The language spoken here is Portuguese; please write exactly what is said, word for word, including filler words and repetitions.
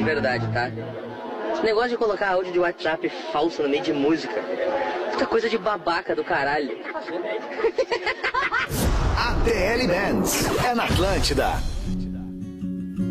verdade, tá? Esse negócio de colocar áudio de WhatsApp falso no meio de música, puta coisa de babaca do caralho. A T L Bands é na Atlântida.